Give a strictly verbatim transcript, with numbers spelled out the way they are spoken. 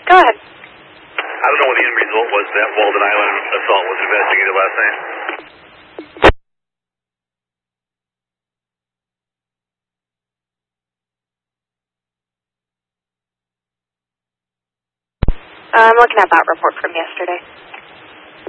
Go ahead. I don't know what the end result was. That Walden Island assault was investigated last night. Uh, I'm looking at that report from yesterday.